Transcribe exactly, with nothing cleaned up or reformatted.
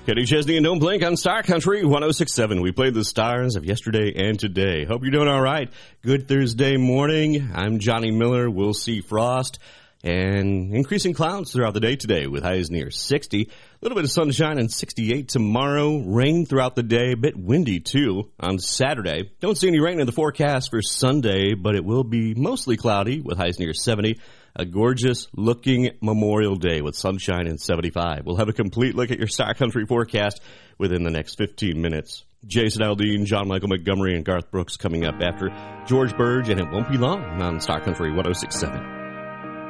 Kenny Chesney and Don't Blink on Star Country one oh six point seven. We played the stars of yesterday and today. Hope you're doing all right. Good Thursday morning. I'm Johnny Miller. We'll see frost and increasing clouds throughout the day today with highs near sixty. A little bit of sunshine and sixty-eight tomorrow. Rain throughout the day. A bit windy, too, on Saturday. Don't see any rain in the forecast for Sunday, but it will be mostly cloudy with highs near seventy. A gorgeous-looking Memorial Day with sunshine and seventy-five. We'll have a complete look at your Star Country forecast within the next fifteen minutes. Jason Aldean, John Michael Montgomery, and Garth Brooks coming up after George Burge, and it won't be long on Star Country one oh six point seven.